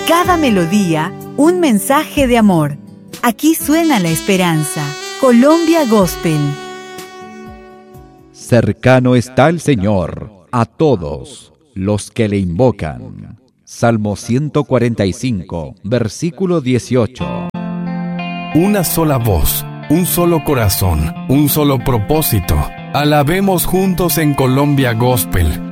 Cada melodía, un mensaje de amor. Aquí suena la esperanza. Colombia Gospel. Cercano está el Señor a todos los que le invocan. Salmo 145, versículo 18. Una sola voz, un solo corazón, un solo propósito. Alabemos juntos en Colombia Gospel.